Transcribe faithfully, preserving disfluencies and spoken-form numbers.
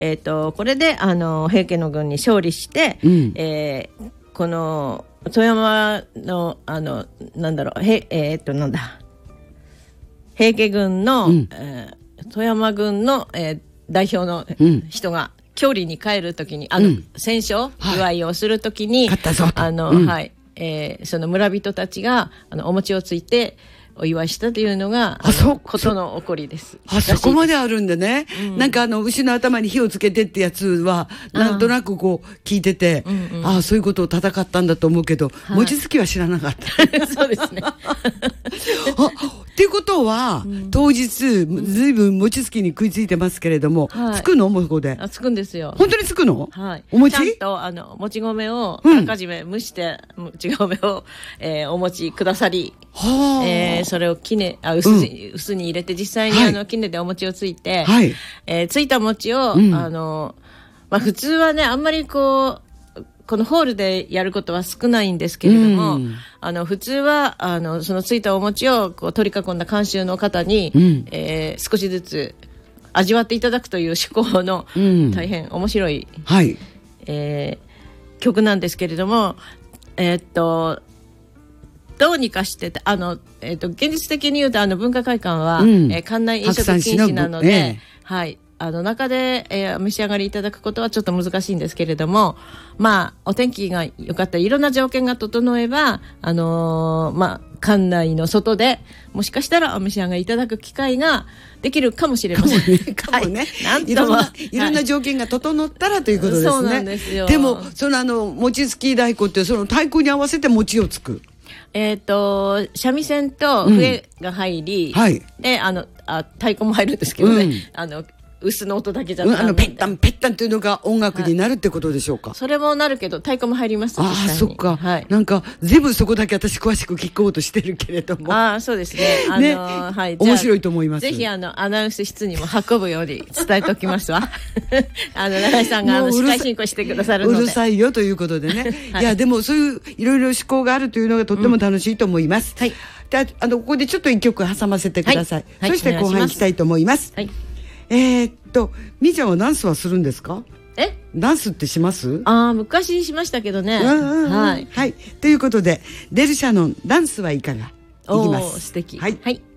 えー、とこれであの平家の軍に勝利して、うんえー、この富山のあのなんだろうへえー、っとなんだ平家軍の、うんえー、富山軍の、えー、代表の人が、うん、郷里に帰るときにあの、うん、戦勝祝いをするときに、 はい、勝ったぞとあの、うんはいえー、その村人たちがあのお餅をついてお祝いしたというのがあのことの起こりです。 あそこまであるんでね、うん、なんかあの牛の頭に火をつけてってやつはなんとなくこう聞いてて、うんうん、ああそういうことを戦ったんだと思うけど、はい、餅つきは知らなかったそうですねっていうことは、うん、当日ずいぶん餅つきに食いついてますけれども、はい、つくのもここであつくんですよ。 本当につくの、 はい、 お餅ちゃんとあのもち米をあらかじめ蒸して、うん、もち米を、えー、お餅くださり、はえー、それをきねあ 薄, に、うん、薄に入れて実際に、はい、あのきねでお餅をついて、はいえー、ついた餅を、うんあのまあ、普通はねあんまりこうこのホールでやることは少ないんですけれども、うん、あの普通はあのそのついたお餅をこう取り囲んだ観衆の方に、うんえー、少しずつ味わっていただくという趣向の大変面白い、うんはいえー、曲なんですけれども、えー、っとどうにかしてあの、えー、と現実的に言うとあの文化会館は、うんえー、館内飲食禁止なので、えーはい、あの中で、えー、召し上がりいただくことはちょっと難しいんですけれども、まあ、お天気が良かったりいろんな条件が整えば、あのーまあ、館内の外でもしかしたらお召し上がりいただく機会ができるかもしれません。 かもね、はい、いろんな、いろんな条件が整ったらということですね。 そうなんですよ。 でもそのあの餅つき太鼓ってその太鼓に合わせて餅をつく。 えー、と三味線と笛が入り、うんはい、であのあ太鼓も入るんですけどね、うん、あの薄の音だけじゃなくて、うん、あのペッタンペッタンというのが音楽になるってことでしょうか。 はい、それもなるけど太鼓も入ります。 ああそっか、はい、なんか全部そこだけ私詳しく聞こうとしてるけれどもああそうですね、あのねはい、 面白いと思います。 ぜひあのアナウンス室にも運ぶように伝えておきますわあの永井さんがあの司会進行してくださるのでうるさいよということでね、はい、いやでもそういういろいろ思考があるというのがとっても楽しいと思います。うん、はいであのここでちょっと一曲挟ませてください。はい、そして後半いきたいと思います。はい、えー、っとみーちゃんはダンスはするんですか？ えダンスってします？ あ昔しましたけどね。 はい、はい、ということでデルシャノンダンスはいかがいきます。 お素敵。 はい、はい